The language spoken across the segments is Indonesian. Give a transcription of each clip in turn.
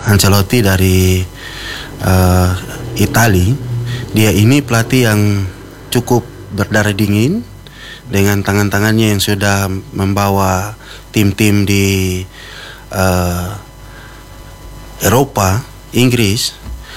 Ancelotti dari Itali. Dia ini pelatih yang cukup berdarah dingin dengan tangan-tangannya yang sudah membawa tim-tim di Eropa, Inggris.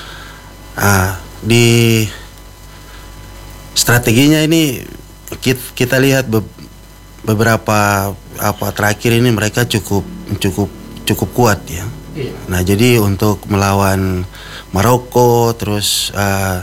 Di strateginya ini kita lihat beberapa terakhir ini mereka cukup kuat ya. Nah, jadi untuk melawan Maroko terus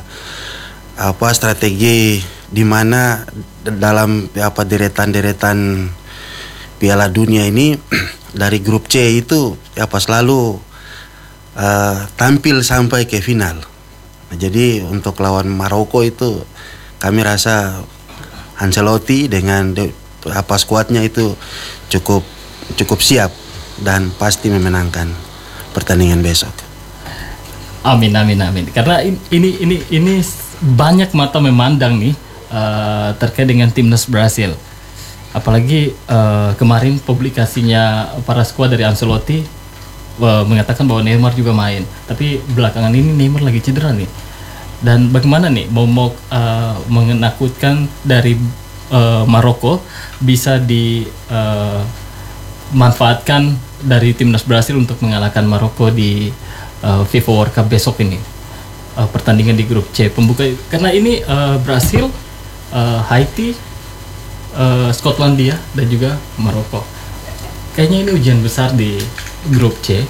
strategi di mana dalam deretan Piala Dunia ini dari grup C itu selalu tampil sampai ke final. Nah, jadi untuk lawan Maroko itu kami rasa Ancelotti dengan skuadnya itu cukup siap dan pasti memenangkan pertandingan besok. Amin. Karena ini banyak mata memandang nih terkait dengan timnas Brasil. Apalagi kemarin publikasinya para skuad dari Ancelotti mengatakan bahwa Neymar juga main. Tapi belakangan ini Neymar lagi cedera nih. Dan bagaimana nih momok menakutkan dari Maroko bisa dimanfaatkan dari timnas Brasil untuk mengalahkan Maroko di FIFA World Cup besok ini, pertandingan di grup C pembuka. Karena ini Brasil, Haiti, Skotlandia dan juga Maroko. Kayaknya ini ujian besar di grup C,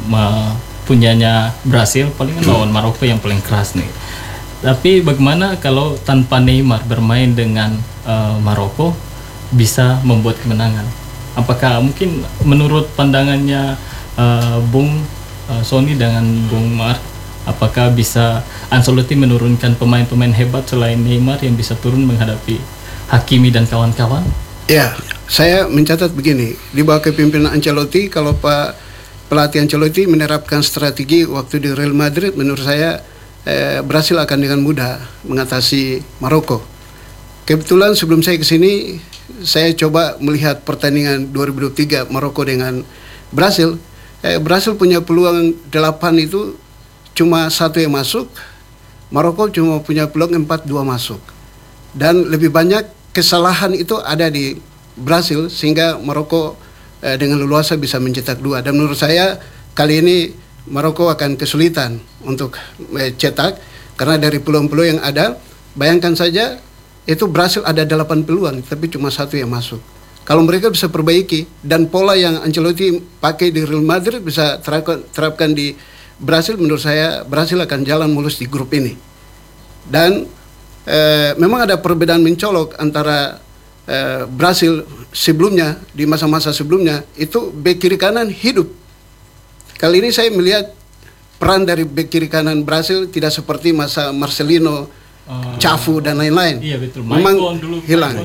punyanya Brasil paling lawan Maroko yang paling keras nih. Tapi bagaimana kalau tanpa Neymar bermain dengan Maroko bisa membuat kemenangan? Apakah mungkin menurut pandangannya Bung Sony dengan Bung Mark, apakah bisa Ancelotti menurunkan pemain-pemain hebat selain Neymar yang bisa turun menghadapi Hakimi dan kawan-kawan? Ya, saya mencatat begini, di bawah kepemimpinan Ancelotti, kalau pelatih Ancelotti menerapkan strategi waktu di Real Madrid, menurut saya Brasil akan dengan mudah mengatasi Maroko. Kebetulan sebelum saya kesini, saya coba melihat pertandingan 2023 Maroko dengan Brasil. Brasil punya peluang 8 itu cuma 1 yang masuk. Maroko cuma punya peluang 4-2 masuk. Dan lebih banyak kesalahan itu ada di Brasil sehingga Maroko dengan leluasa bisa mencetak 2. Dan menurut saya kali ini Maroko akan kesulitan untuk cetak karena dari peluang-peluang yang ada, bayangkan saja itu Brasil ada 8 peluang tapi cuma 1 yang masuk. Kalau mereka bisa perbaiki dan pola yang Ancelotti pakai di Real Madrid bisa terapkan di Brasil, menurut saya Brasil akan jalan mulus di grup ini. Dan memang ada perbedaan mencolok antara Brasil sebelumnya, di masa-masa sebelumnya itu bek kiri kanan hidup. Kali ini saya melihat peran dari bek kiri kanan Brasil tidak seperti masa Marcelino, Cafu dan lain-lain. Iya betul. Memang dulu, hilang.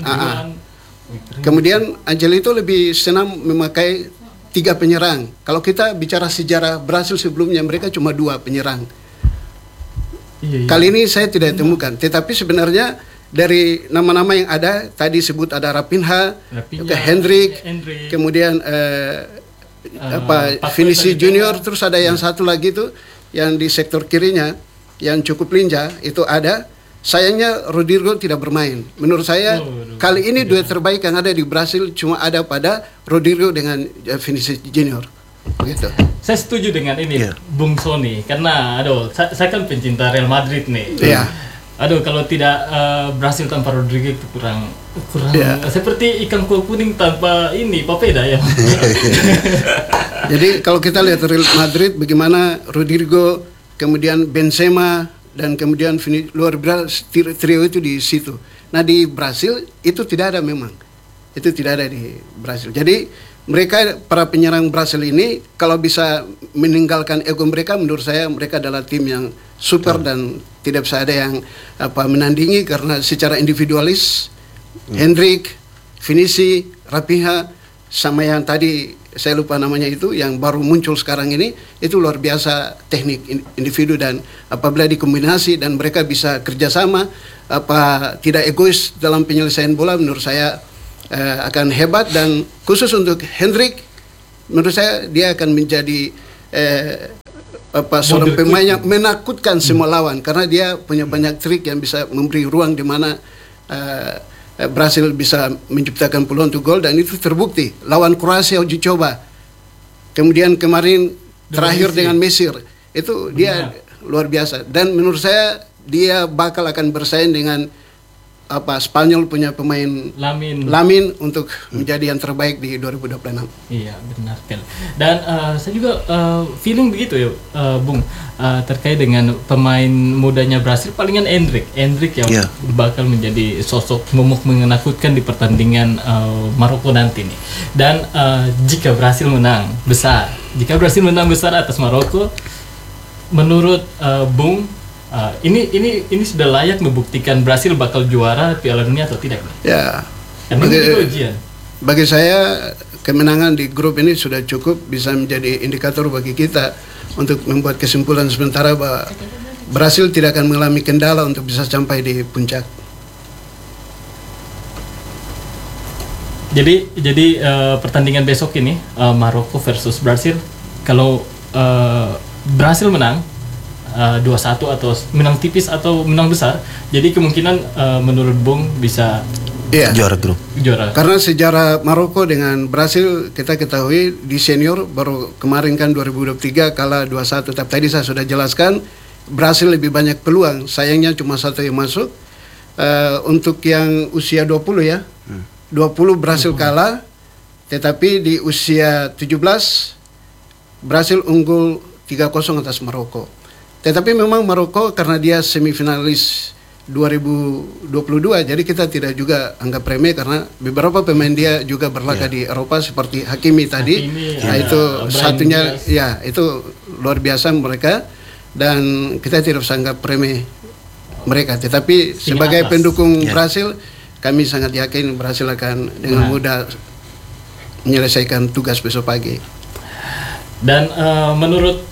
Kemudian Ancelotti itu lebih senang memakai 3 penyerang. Kalau kita bicara sejarah Brasil sebelumnya, mereka cuma 2 penyerang. Iya. Kali ini saya tidak temukan. Tetapi sebenarnya dari nama-nama yang ada, tadi sebut ada Raphinha, Hendrik, kemudian Vinicius Junior, terus ada yang satu lagi tuh yang di sektor kirinya yang cukup lincah itu ada. Sayangnya Rodrigo tidak bermain. Menurut saya kali ini duet terbaik yang ada di Brasil cuma ada pada Rodrigo dengan Vinicius Junior. Begitu. Saya setuju dengan ini, Bung Sony, karena saya kan pencinta Real Madrid nih. Iya. Kalau tidak Brasil tanpa Rodrigo itu kurang seperti ikan kuah kuning tanpa papeda ya. Jadi kalau kita lihat Real Madrid bagaimana Rodrigo, kemudian Benzema dan kemudian luar biasa trio itu di situ. Nah di Brasil itu tidak ada memang. Itu tidak ada di Brasil. Jadi mereka para penyerang Brasil ini kalau bisa meninggalkan ego mereka, menurut saya mereka adalah tim yang super dan tidak bisa ada yang menandingi karena secara individualis Hendrik, Vinicius, Raphinha sama yang tadi saya lupa namanya itu yang baru muncul sekarang ini, itu luar biasa teknik individu dan apabila dikombinasi dan mereka bisa kerjasama tidak egois dalam penyelesaian bola, menurut saya akan hebat. Dan khusus untuk Hendrik, menurut saya dia akan menjadi seorang Model pemain yang quick. menakutkan semua lawan karena dia punya banyak trik yang bisa memberi ruang di mana Brasil bisa menciptakan peluang untuk gol, dan itu terbukti lawan Kroasia uji coba. Kemudian kemarin terakhir Messi. dengan Mesir itu dia luar biasa, dan menurut saya dia bakal akan bersaing dengan Spanyol punya pemain Lamin untuk menjadi yang terbaik di 2026. Iya, benar sekali. Dan saya juga feeling begitu ya, Bung, terkait dengan pemain mudanya Brasil, palingan Endrick yang Iya. bakal menjadi sosok momok menakutkan di pertandingan Maroko nanti nih. Dan jika Brasil menang besar atas Maroko, menurut Bung, ini sudah layak membuktikan Brasil bakal juara Piala Dunia atau tidak nih? Ya, Karena ini juga ujian. bagi saya kemenangan di grup ini sudah cukup bisa menjadi indikator bagi kita untuk membuat kesimpulan sementara bahwa Brasil tidak akan mengalami kendala untuk bisa sampai di puncak. Jadi pertandingan besok ini Maroko versus Brasil, kalau Brasil menang 2-1 atau menang tipis atau menang besar, jadi kemungkinan menurut Bung bisa Iya. Juara grup. juara. Karena sejarah Maroko dengan Brasil kita ketahui di senior baru kemarin kan 2023 kalah 2-1. Tapi tadi saya sudah jelaskan Brasil lebih banyak peluang, sayangnya cuma satu yang masuk. Untuk yang usia 20 ya, 20 Brasil kalah, tetapi di usia 17 Brasil unggul 3-0 atas Maroko. Tetapi memang Maroko karena dia semifinalis 2022, jadi kita tidak juga anggap remeh karena beberapa pemain dia juga berlaga di Eropa seperti Hakimi tadi. Nah, itu Brahim satunya Diaz. ya, itu luar biasa mereka, dan kita tidak bisa anggap remeh mereka. Tetapi sebagai atas. pendukung Ya. Brasil, kami sangat yakin Brasil akan dengan mudah menyelesaikan tugas besok pagi. Dan menurut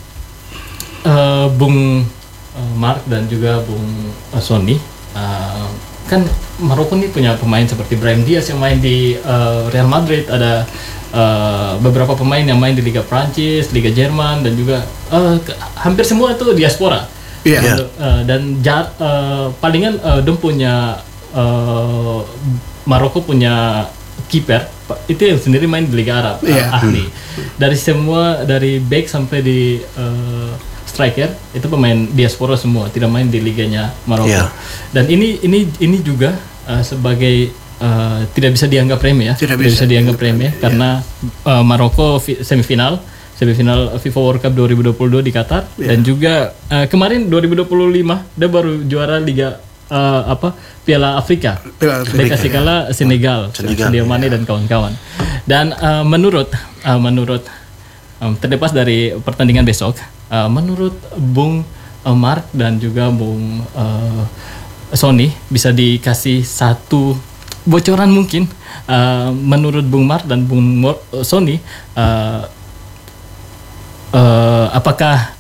Bung Mark dan juga Bung Sony, kan Maroko ini punya pemain seperti Brahim Diaz yang main di Real Madrid, ada beberapa pemain yang main di Liga Prancis, Liga Jerman, dan juga hampir semua itu diaspora. Iya. Dan palingan dong punya Maroko punya kiper itu yang sendiri main di Liga Arab, Iya. ahli. Dari back sampai di striker itu pemain diaspora semua, tidak main di liganya Maroko. Iya. Dan ini juga sebagai tidak bisa dianggap remeh ya. Tidak bisa bisa dianggap remeh karena Maroko semifinal FIFA World Cup 2022 di Qatar, dan juga kemarin 2025 dia baru juara Liga Piala Afrika. Dia kasih kalah Senegal. Sadio Mane dan kawan-kawan. Dan menurut terlepas dari pertandingan besok, menurut Bung Mark dan juga Bung Sony, bisa dikasih satu bocoran mungkin menurut Bung Mark dan Bung Sony, apakah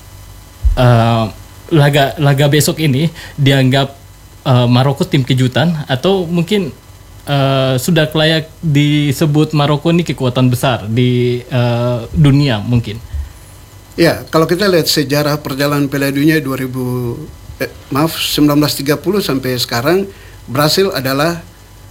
laga besok ini dianggap Maroko tim kejutan, atau mungkin sudah layak disebut Maroko ini kekuatan besar di dunia mungkin? Ya, kalau kita lihat sejarah perjalanan Piala Dunia 1930 sampai sekarang, Brasil adalah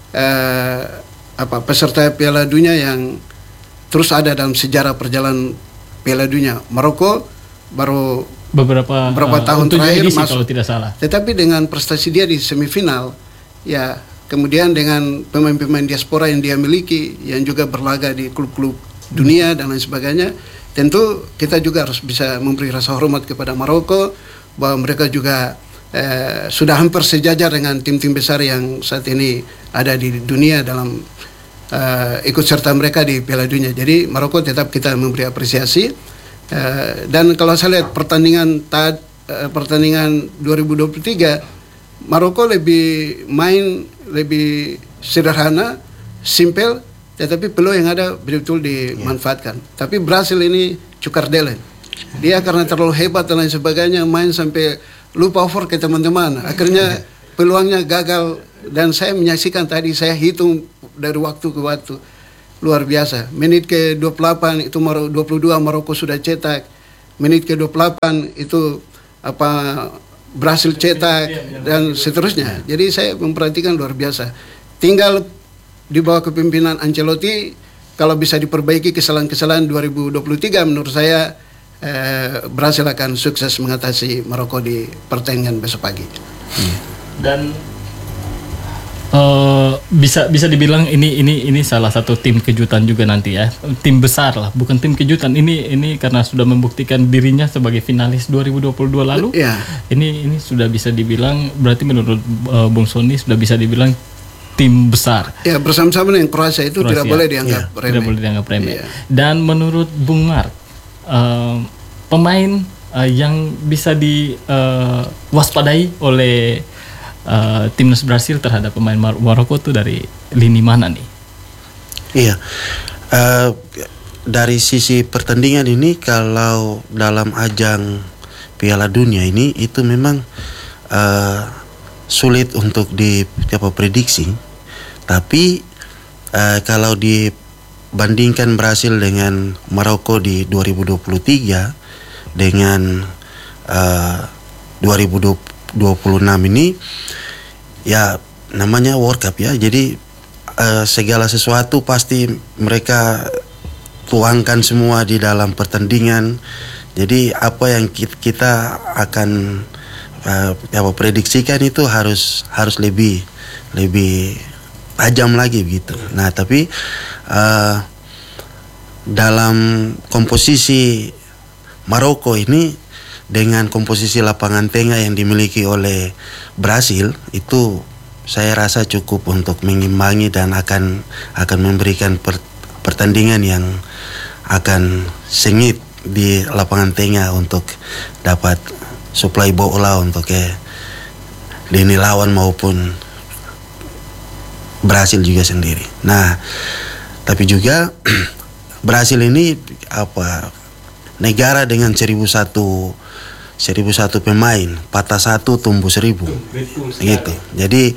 peserta Piala Dunia yang terus ada dalam sejarah perjalanan Piala Dunia. Maroko baru beberapa tahun terakhir edisi, masuk, kalau tidak salah. Tetapi dengan prestasi dia di semifinal, ya, kemudian dengan pemain-pemain diaspora yang dia miliki, yang juga berlaga di klub-klub dunia dan lain sebagainya, tentu kita juga harus bisa memberi rasa hormat kepada Maroko, bahwa mereka juga sudah hampir sejajar dengan tim-tim besar yang saat ini ada di dunia dalam ikut serta mereka di Piala Dunia. Jadi Maroko tetap kita memberi apresiasi. Dan kalau saya lihat pertandingan 2023, Maroko lebih sederhana, simple, tetapi peluang yang ada betul-betul dimanfaatkan. Tapi Brasil ini cukardelen. Dia karena terlalu hebat dan lain sebagainya, main sampai lupa over ke teman-teman. Akhirnya peluangnya gagal, dan saya menyaksikan tadi, saya hitung dari waktu ke waktu. Luar biasa. Menit ke 28 itu 22 Maroko sudah cetak. menit ke-28 itu berhasil cetak dan seterusnya. Jadi saya memperhatikan luar biasa. Tinggal di bawah kepemimpinan Ancelotti, kalau bisa diperbaiki kesalahan-kesalahan 2023, menurut saya Brasil akan sukses mengatasi Maroko di pertandingan besok pagi. Dan bisa dibilang ini salah satu tim kejutan juga nanti ya, tim besar lah, bukan tim kejutan. Ini karena sudah membuktikan dirinya sebagai finalis 2022 lalu. Ya. Ini sudah bisa dibilang, berarti menurut Bung Sony sudah bisa dibilang tim besar. Ya, bersama-sama dengan Kroasia itu tidak boleh dianggap remeh. Tidak boleh dianggap remeh. Ya. Dan menurut Bung Mark, pemain yang bisa diwaspadai oleh timnas Brasil terhadap pemain Maroko itu dari lini mana nih? Iya, dari sisi pertandingan ini, kalau dalam ajang Piala Dunia ini itu memang sulit untuk diprediksi. Tapi kalau dibandingkan Brasil dengan Maroko di 2023 dengan 2026 ini, ya namanya World Cup ya, jadi segala sesuatu pasti mereka tuangkan semua di dalam pertandingan. Jadi apa yang kita akan prediksikan itu harus lebih tajam lagi gitu. Nah, tapi dalam komposisi Maroko ini dengan komposisi lapangan tengah yang dimiliki oleh Brasil itu saya rasa cukup untuk mengimbangi dan akan memberikan pertandingan yang akan sengit di lapangan tengah untuk dapat suplai bola untuk lini lawan maupun Brasil juga sendiri. Nah, tapi juga Brasil ini negara dengan 1001 pemain, patah satu tumbuh 1000 gitu. Jadi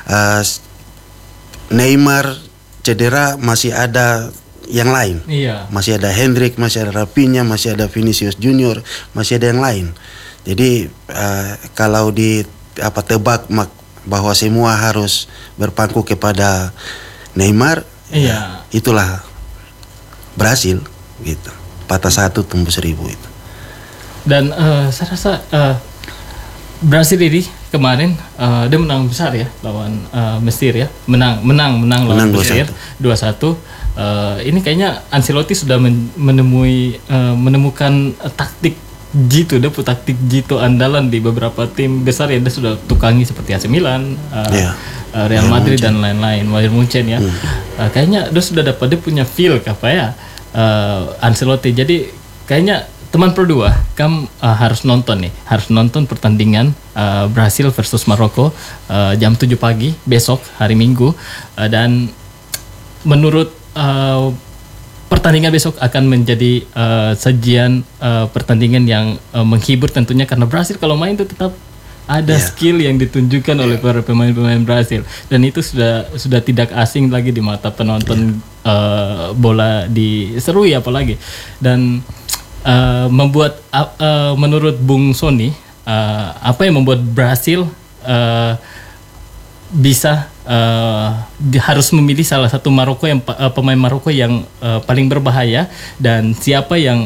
Neymar cedera, masih ada yang lain. Iya. Masih ada Hendrik, masih ada Rafinha, masih ada Vinicius Junior, masih ada yang lain. Jadi kalau tebak bahwa semua harus berpangku kepada Neymar, iya. Itulah Brasil gitu. Patah satu tumbuh 1000 itu. Dan saya rasa Brasil ini kemarin dia menang besar ya lawan Mesir ya, menang lawan Mesir 2-1. Ini kayaknya Ancelotti sudah menemukan taktik Jitu, dia punya taktik Jitu andalan di beberapa tim besar ya, dia sudah tukangi seperti AC Milan, Real Madrid dan lain-lain, Bayern Munchen ya. Kayaknya dia sudah dapat, dia punya feel Ancelotti. Jadi kayaknya teman berdua harus nonton pertandingan Brasil versus Maroko jam 7 pagi besok hari Minggu, dan menurut pertandingan besok akan menjadi sajian pertandingan yang menghibur tentunya, karena Brasil kalau main itu tetap ada skill yang ditunjukkan oleh para pemain-pemain Brasil, dan itu sudah tidak asing lagi di mata penonton bola di serui apalagi. Dan membuat menurut Bung Sony apa yang membuat Brasil bisa harus memilih salah satu pemain Maroko yang paling berbahaya, dan siapa yang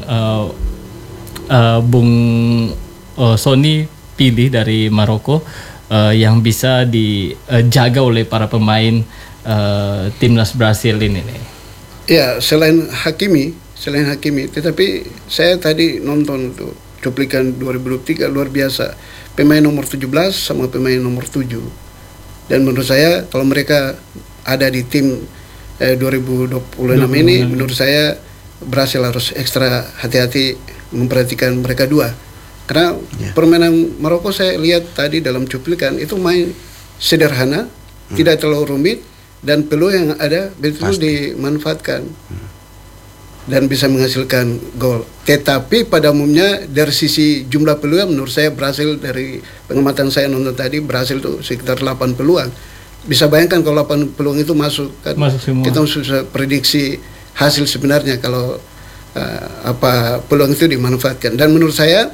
Bung Sony pilih dari Maroko yang bisa dijaga oleh para pemain timnas Brasil ini nih? Ya, selain Hakimi, tetapi saya tadi nonton tuh cuplikan 2023 luar biasa, pemain nomor 17 sama pemain nomor 7. Dan menurut saya kalau mereka ada di tim 2026 ini, menurut saya Brasil harus ekstra hati-hati memperhatikan mereka dua. Karena permainan Maroko saya lihat tadi dalam cuplikan itu main sederhana, tidak terlalu rumit, dan peluang yang ada betul dimanfaatkan dan bisa menghasilkan gol. Tetapi pada umumnya dari sisi jumlah peluang, menurut saya Brasil, dari pengamatan saya nonton tadi, Brasil itu sekitar 8 peluang. Bisa bayangkan kalau 8 peluang itu masuk kan, masuk semua. Kita bisa prediksi hasil sebenarnya kalau peluang itu dimanfaatkan. Dan menurut saya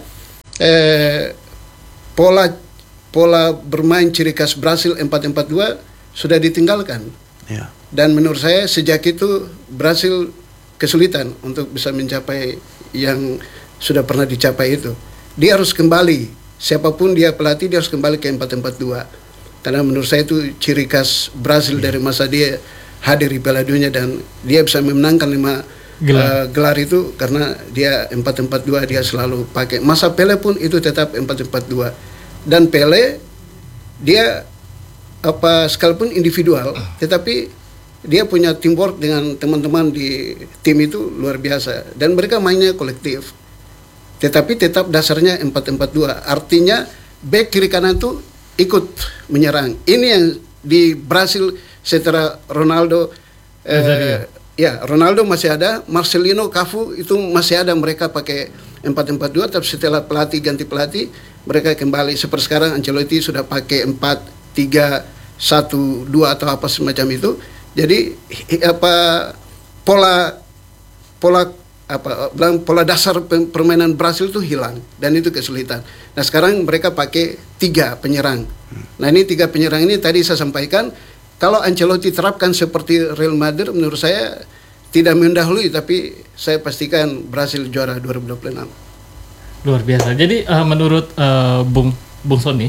pola bermain ciri khas Brasil 4-4-2 sudah ditinggalkan. Ya. Dan menurut saya sejak itu Brasil kesulitan untuk bisa mencapai yang sudah pernah dicapai itu. Dia harus kembali, siapapun dia pelatih, dia harus kembali ke 4-4-2. Karena menurut saya itu ciri khas Brasil dari masa dia hadir di Piala Dunia, dan dia bisa memenangkan 5 gelar itu karena dia 4-4-2 dia selalu pakai. Masa Pele pun itu tetap 4-4-2. Dan Pele dia sekalipun individual, tetapi dia punya teamwork dengan teman-teman di tim itu luar biasa, dan mereka mainnya kolektif. Tetapi tetap dasarnya 4-4-2. Artinya back kiri kanan itu ikut menyerang. Ini yang di Brasil setelah Ronaldo Ronaldo masih ada, Marcelino, Cafu itu masih ada, mereka pakai 4-4-2, tapi setelah ganti pelatih, mereka kembali seperti sekarang Ancelotti sudah pakai 4-3-1-2 atau apa semacam itu. Jadi pola dasar permainan Brasil itu hilang, dan itu kesulitan. Nah sekarang mereka pakai 3 penyerang. Nah ini 3 penyerang ini tadi saya sampaikan, kalau Ancelotti terapkan seperti Real Madrid, menurut saya tidak mendahului, tapi saya pastikan Brasil juara 2026. Luar biasa. Jadi menurut Bung Sony,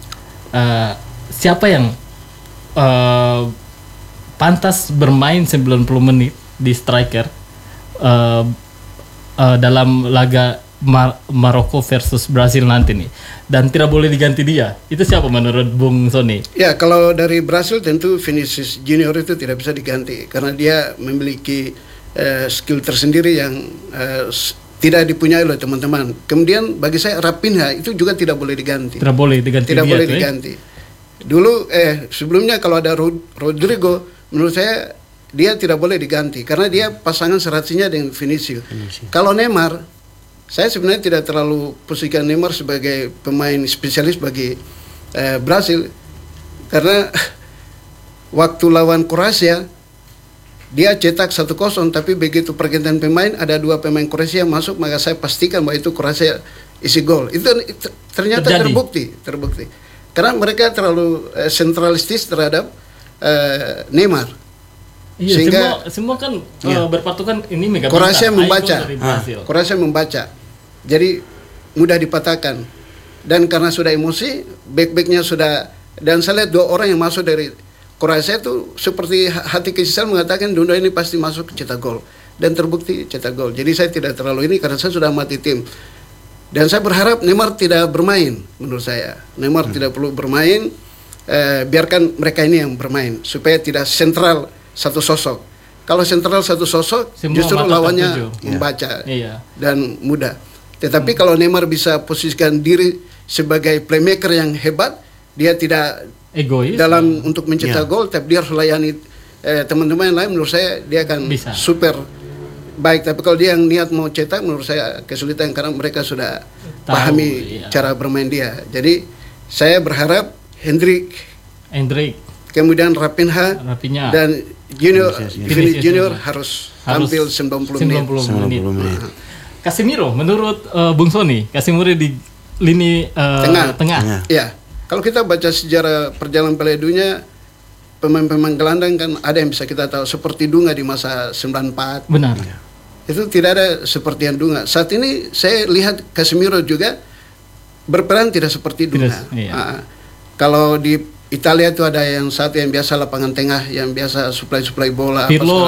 siapa yang pantas bermain 90 menit di striker dalam laga Maroko versus Brasil nanti nih, dan tidak boleh diganti dia? Itu siapa menurut Bung Sony? Ya, kalau dari Brasil tentu Vinicius Junior itu tidak bisa diganti karena dia memiliki skill tersendiri yang tidak dipunyai oleh teman-teman. Kemudian bagi saya Raphinha itu juga tidak boleh diganti. Tidak boleh diganti. Tidak boleh diganti. Dulu sebelumnya kalau ada Rodrigo, menurut saya dia tidak boleh diganti karena dia pasangan serasinya dengan Vinicius. Kalau Neymar, saya sebenarnya tidak terlalu posisikan Neymar sebagai pemain spesialis bagi Brasil, karena waktu lawan Kroasia dia cetak 1-0, tapi begitu pergantian pemain ada 2 pemain Kroasia yang masuk, maka saya pastikan bahwa itu Kroasia isi gol. Itu ternyata terbukti. Karena mereka terlalu sentralistis terhadap Neymar. Iya, sehingga semua kan berpatokan ini Mega Kroasia membaca. Jadi mudah dipatahkan. Dan karena sudah emosi, back-backnya sudah, dan saya lihat 2 orang yang masuk dari Kroasia itu seperti hati kesal mengatakan Dundo ini pasti masuk cetak gol, dan terbukti cetak gol. Jadi saya tidak terlalu ini karena saya sudah mati tim. Dan saya berharap Neymar tidak bermain. Menurut saya Neymar tidak perlu bermain, biarkan mereka ini yang bermain supaya tidak sentral satu sosok. Kalau sentral satu sosok, semua justru lawannya membaca dan mudah. Tetapi kalau Neymar bisa posisikan diri sebagai playmaker yang hebat, dia tidak egois dalam untuk mencetak gol, tapi dia harus layani teman-teman yang lain. Menurut saya dia akan super baik. Tapi kalau dia yang niat mau cetak, menurut saya kesulitan karena mereka sudah pahami cara bermain dia. Jadi saya berharap Hendrik, kemudian Raphinha dan Vinicius Junior harus tampil 90 menit. Casemiro, menurut Bung Sony, Casemiro di lini tengah. Ya, kalau kita baca sejarah perjalanan Piala Dunia, pemain-pemain gelandang kan ada yang bisa kita tahu seperti Dunga di masa 94. Benar. Itu tidak ada seperti yang Dunga. Saat ini saya lihat Casemiro juga berperan tidak seperti Dunga. Kalau di Italia itu ada yang satu yang biasa lapangan tengah, yang biasa supply bola,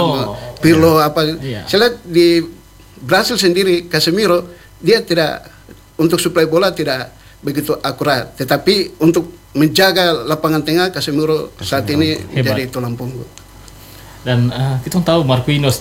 Pirlo apa. Saya lihat di Brasil sendiri Casemiro dia tidak untuk supply bola tidak begitu akurat, tetapi untuk menjaga lapangan tengah Casemiro saat ini menjadi tulang punggung. Dan kita tahu Marquinhos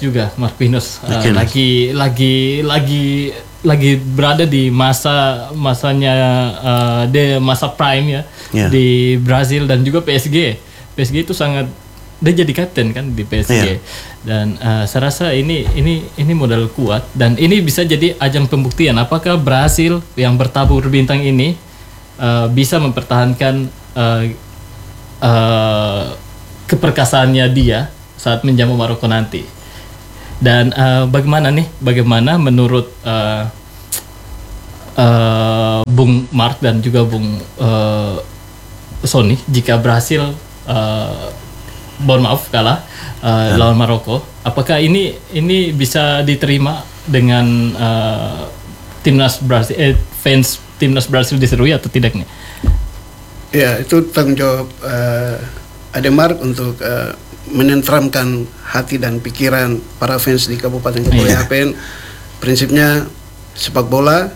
lagi berada di masanya masa prime di Brazil, dan juga PSG itu sangat, dia jadi kapten kan di PSG. Dan saya rasa ini modal kuat, dan ini bisa jadi ajang pembuktian apakah Brasil yang bertabur bintang ini bisa mempertahankan keperkasaannya dia saat menjamu Maroko nanti. Dan bagaimana menurut Bung Mark dan juga Bung Sony jika Brasil kalah lawan Maroko, apakah ini bisa diterima dengan timnas Brasil, fans timnas Brasil diserui atau tidak nih? Ya, itu tanggung jawab Ademark untuk menenteramkan hati dan pikiran para fans di Kabupaten Kepulauan Yapen. Prinsipnya sepak bola,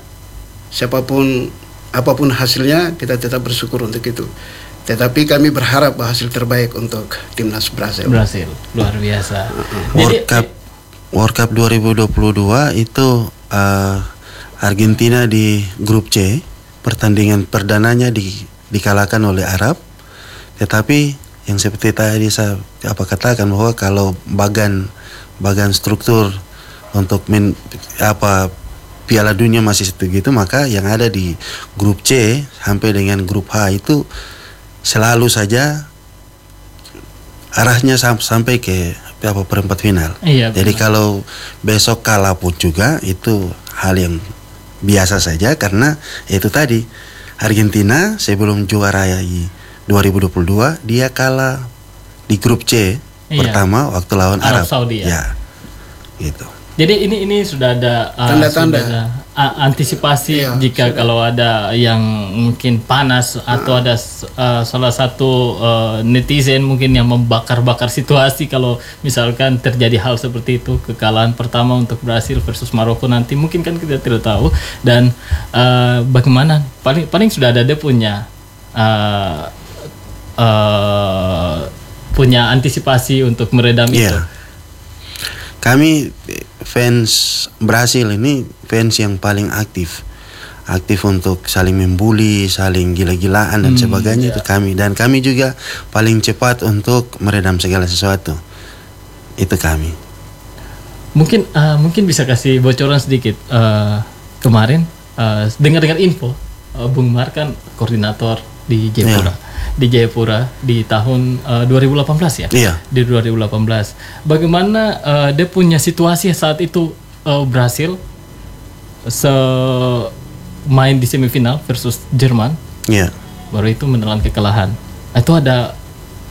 apapun hasilnya, kita tetap bersyukur untuk itu. Tetapi kami berharap bahwa hasil terbaik untuk timnas Brasil. Luar biasa. World Cup 2022 itu Argentina di grup C, pertandingan perdananya dikalahkan oleh Arab. Tetapi yang seperti tadi saya katakan bahwa kalau bagan struktur untuk Piala Dunia masih segitu, maka yang ada di grup C sampai dengan grup H itu selalu saja arahnya sampai ke perempat final. Iya, jadi kalau besok kalah pun juga itu hal yang biasa saja, karena itu tadi Argentina sebelum juara 2022 dia kalah di grup C pertama waktu lawan Arab Saudi ya. Gitu. Jadi ini sudah ada tanda-tanda antisipasi jika kalau ada yang mungkin panas atau ada salah satu netizen mungkin yang membakar-bakar situasi kalau misalkan terjadi hal seperti itu, kekalahan pertama untuk Brasil versus Maroko nanti, mungkin kan kita tidak tahu. Dan bagaimana paling sudah ada dia punya antisipasi untuk meredam itu. Kami fans Brasil ini fans yang paling aktif untuk saling membuli, saling gila-gilaan dan sebagainya. Itu kami, dan kami juga paling cepat untuk meredam segala sesuatu. Itu kami. Mungkin bisa kasih bocoran sedikit. Kemarin dengar info Bung Mar kan koordinator di Jayapura. Di Jayapura di tahun 2018 ya. Iya. Di 2018. Bagaimana dia punya situasi saat itu Brasil main di semifinal versus Jerman. Iya. Baru itu menelan kekalahan. Itu ada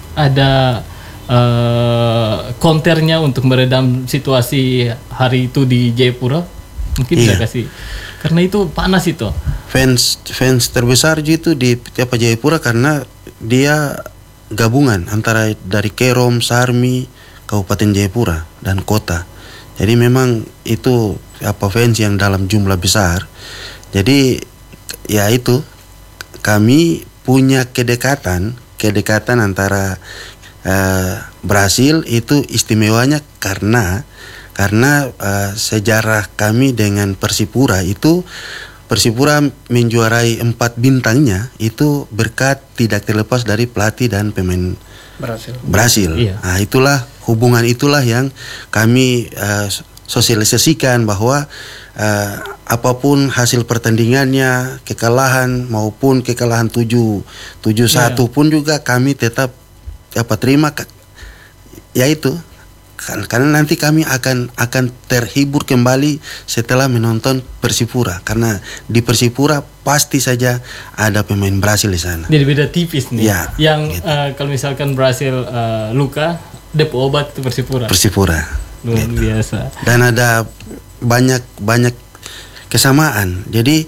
counternya untuk meredam situasi hari itu di Jayapura. Mungkin bisa kasih, karena itu panas itu. Fans terbesar itu di Jayapura karena dia gabungan antara dari Kerom, Sarmi, Kabupaten Jayapura dan kota. Jadi memang itu fans yang dalam jumlah besar. Jadi ya itu kami punya kedekatan antara Brasil itu istimewanya karena sejarah kami dengan Persipura itu. Persipura menjuarai 4 bintangnya itu berkat tidak terlepas dari pelatih dan pemain Brasil. Iya. Nah, hubungan itulah yang kami sosialisasikan bahwa apapun hasil pertandingannya, kekalahan maupun kekalahan 7-1 pun juga kami tetap terima, yaitu karena nanti kami akan terhibur kembali setelah menonton Persipura, karena di Persipura pasti saja ada pemain Brasil di sana. Jadi beda tipis nih. Ya, yang gitu. Kalau misalkan Brasil luka, depo obat itu Persipura. Luar biasa. Dan ada banyak kesamaan. Jadi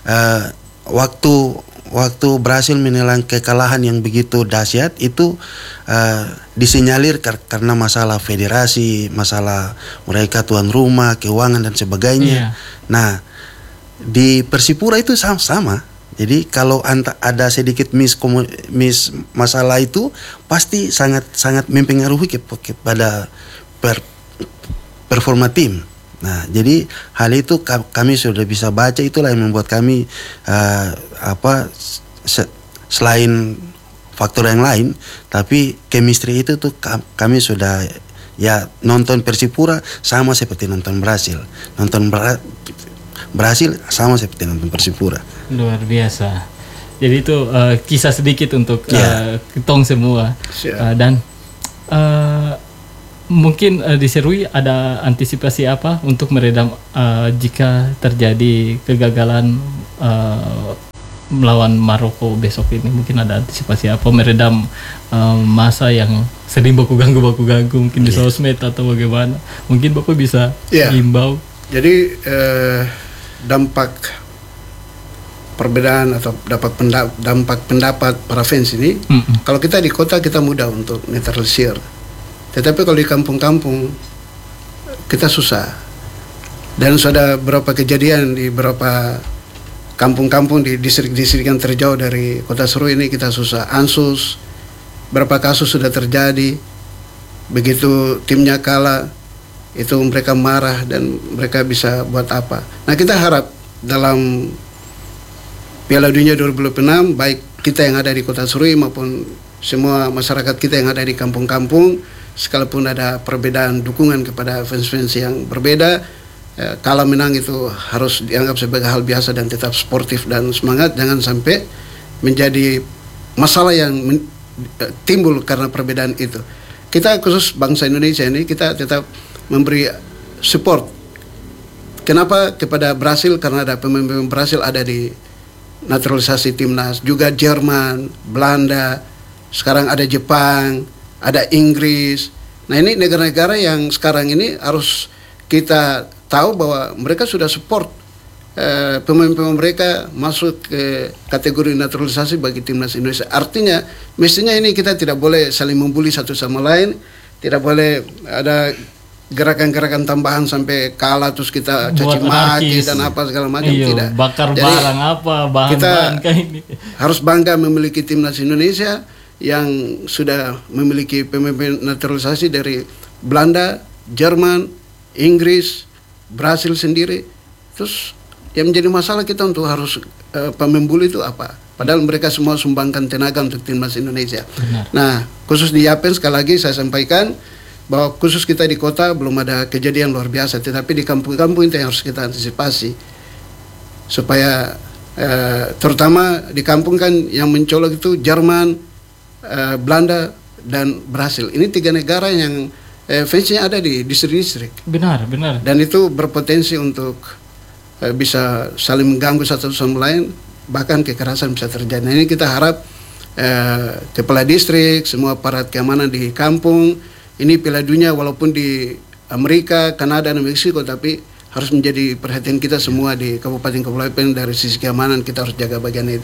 waktu Brasil menelan kekalahan yang begitu dahsyat itu disinyalir karena masalah federasi, masalah mereka tuan rumah, keuangan dan sebagainya. Nah, di Persipura itu sama. Jadi kalau ada sedikit masalah itu pasti sangat mempengaruhi kepada performa tim. Nah, jadi hal itu kami sudah bisa baca, itulah yang membuat kami selain faktor yang lain, tapi chemistry itu tuh kami sudah nonton Persipura sama seperti nonton Brasil. Nonton Brasil sama seperti nonton Persipura. Luar biasa. Jadi itu kisah sedikit untuk ketong semua. Dan mungkin di Serui ada antisipasi apa untuk meredam jika terjadi kegagalan melawan Maroko besok ini? Mungkin ada antisipasi apa meredam masa yang sering baku ganggu mungkin di sosmed atau bagaimana? Mungkin Bapak bisa himbau. Jadi dampak perbedaan atau dampak pendapat para fans ini, kalau kita di kota kita mudah untuk netralisir. Tetapi kalau di kampung-kampung kita susah. Dan sudah beberapa kejadian di beberapa kampung-kampung di distrik-distrik yang terjauh dari kota Serui ini kita susah. Ansus, berapa kasus sudah terjadi. Begitu timnya kalah, itu mereka marah dan mereka bisa buat apa. Nah, kita harap dalam Piala Dunia 2026, baik kita yang ada di kota Serui maupun semua masyarakat kita yang ada di kampung-kampung, sekalipun ada perbedaan dukungan kepada fans-fans yang berbeda, kalah menang itu harus dianggap sebagai hal biasa dan tetap sportif dan semangat. Jangan sampai menjadi masalah yang timbul karena perbedaan itu. Kita khusus bangsa Indonesia ini kita tetap memberi support. Kenapa? Kepada Brasil, karena ada pemain-pemain Brasil ada di naturalisasi timnas, juga Jerman, Belanda, sekarang ada Jepang, ada Inggris. Nah, ini negara-negara yang sekarang ini harus kita tahu bahwa mereka sudah support pemain-pemain mereka masuk ke kategori naturalisasi bagi timnas Indonesia. Artinya mestinya ini kita tidak boleh saling membuli satu sama lain, tidak boleh ada gerakan-gerakan tambahan sampai kalah terus kita caci maki dan apa segala macam. Tidak. Bakar Jadi, barang apa bahan-bahan kayak ini. Harus bangga memiliki timnas Indonesia yang sudah memiliki pemain naturalisasi dari Belanda, Jerman, Inggris, Brasil sendiri. Terus yang menjadi masalah kita untuk harus membuli itu apa? Padahal mereka semua sumbangkan tenaga untuk timnas Indonesia. Benar. Nah, khusus di Yapen sekali lagi saya sampaikan bahwa khusus kita di kota belum ada kejadian luar biasa, tetapi di kampung-kampung itu yang harus kita antisipasi supaya terutama di kampung kan yang mencolok itu Jerman, Belanda dan Brasil. Ini 3 negara yang fansnya ada di distrik-distrik. Benar. Dan itu berpotensi untuk bisa saling mengganggu satu sama lain, bahkan kekerasan bisa terjadi. Nah, ini kita harap kepala distrik, semua aparat keamanan di kampung, ini Piala Dunia walaupun di Amerika, Kanada, dan Meksiko, tapi harus menjadi perhatian kita semua di kabupaten-kabupaten. Dari sisi keamanan kita harus jaga bagian itu.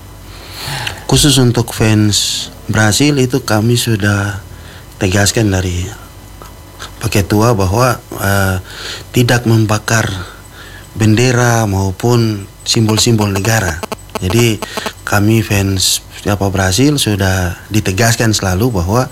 Khusus untuk fans Brasil itu kami sudah tegaskan dari Pak Ketua bahwa tidak membakar bendera maupun simbol-simbol negara. Jadi kami fans Brasil sudah ditegaskan selalu bahwa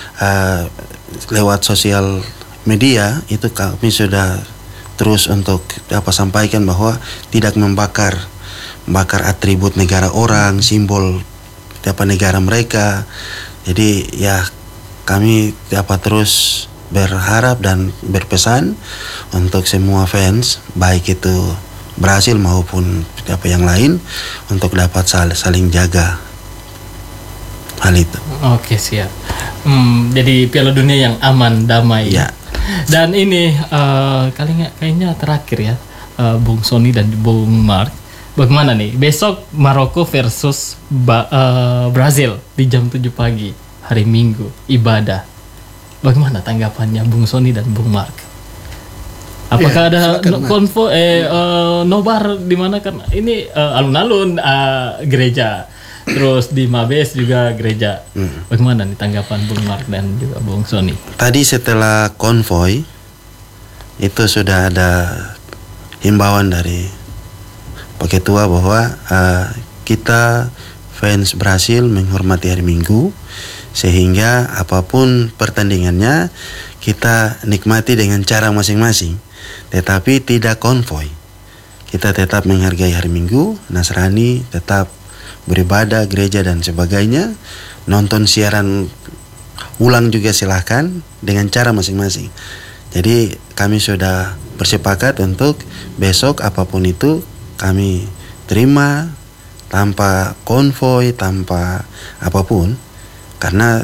lewat sosial media itu kami sudah terus untuk sampaikan bahwa tidak membakar atribut negara orang, simbol negara mereka. Jadi ya kami terus berharap dan berpesan untuk semua fans baik itu Brasil maupun yang lain untuk dapat saling jaga hal itu. Oke, siap. Jadi Piala Dunia yang aman, damai. Ya. Dan ini kayaknya terakhir ya, Bung Sony dan Bung Mark. Bagaimana nih besok Maroko versus Brazil di jam 7 pagi hari Minggu ibadah. Bagaimana tanggapannya Bung Sony dan Bung Mark? Apakah ada konvo nobar di mana, kan ini alun-alun gereja, terus di Mabes juga gereja. Bagaimana nih tanggapan Bung Mark dan juga Bung Sony? Tadi setelah konvoy itu sudah ada himbauan dari Pak Ketua bahwa kita fans Brasil menghormati hari Minggu, sehingga apapun pertandingannya kita nikmati dengan cara masing-masing, tetapi tidak konvoy. Kita tetap menghargai hari Minggu, Nasrani tetap beribadah, gereja dan sebagainya. Nonton siaran ulang juga silahkan dengan cara masing-masing. Jadi kami sudah bersepakat untuk besok apapun itu kami terima tanpa konvoy, tanpa apapun, karena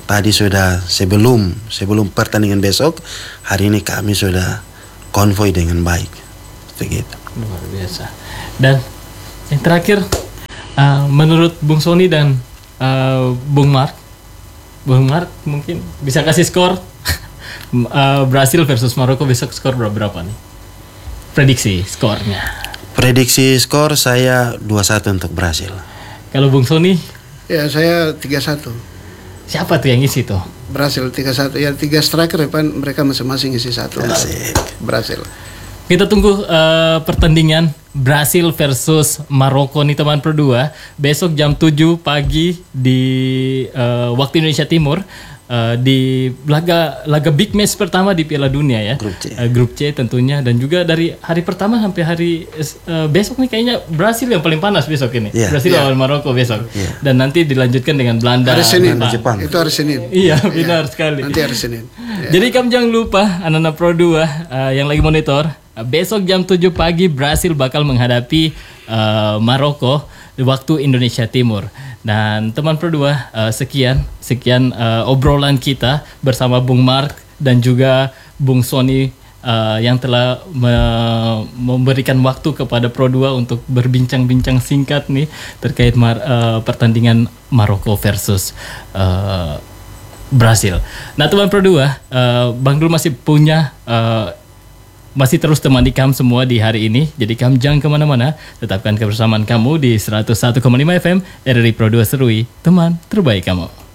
tadi sudah sebelum pertandingan besok, hari ini kami sudah konvoy dengan baik. Begitu. Luar biasa. Dan yang terakhir, menurut Bung Sony dan Bung Mark mungkin bisa kasih skor Brasil versus Maroko besok, skor berapa nih? Prediksi skornya. Prediksi skor saya 2-1 untuk Brasil. Kalau Bung Sony, Ya, saya 3-1. siapa tuh yang isi tuh? Brasil 3-1. Ya, 3 striker depan mereka masing-masing isi 1. Asik. Brasil. Kita tunggu pertandingan Brasil versus Maroko nih teman Pro2 besok jam 7 pagi di waktu Indonesia Timur, di laga big match pertama di Piala Dunia ya. Grup C tentunya, dan juga dari hari pertama sampai hari besok nih kayaknya Brasil yang paling panas besok ini. Brasil lawan Maroko besok. Dan nanti dilanjutkan dengan Belanda. Hari Senin. Jepang. Itu hari Senin. Iya, benar sekali. Nanti hari Senin. Jadi kamu jangan lupa anak-anak Pro2 yang lagi monitor, besok jam 7 pagi Brasil bakal menghadapi Maroko di waktu Indonesia Timur. Dan teman Pro2, sekian obrolan kita bersama Bung Mark dan juga Bung Sony yang telah memberikan waktu kepada Pro2 untuk berbincang-bincang singkat nih terkait pertandingan Maroko versus Brasil. Nah teman Pro2, Bang Dul masih terus temani kamu semua di hari ini. Jadi kamu jangan kemana-mana, tetapkan kebersamaan kamu di 101,5 FM RRI Pro 2 Serui, teman terbaik kamu.